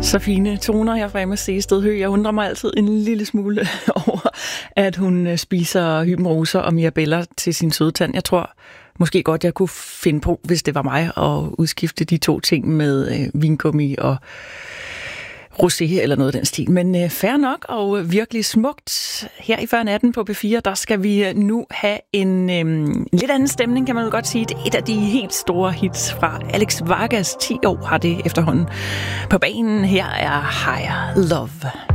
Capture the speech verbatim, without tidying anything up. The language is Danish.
Så fine toner her fra Emma Sehested Høgh. Jeg undrer mig altid en lille smule over, at hun spiser hybenroser og mirabella til sin sødtand. Jeg tror måske godt, jeg kunne finde på, hvis det var mig, at udskifte de to ting med øh, vingummi og rosé eller noget af den stil. Men øh, fair nok og virkelig smukt. Her i før natten på P fire, der skal vi nu have en øh, lidt anden stemning, kan man jo godt sige. Det er et af de helt store hits fra Alex Vargas. ti år har det efterhånden på banen. Her er Higher Love.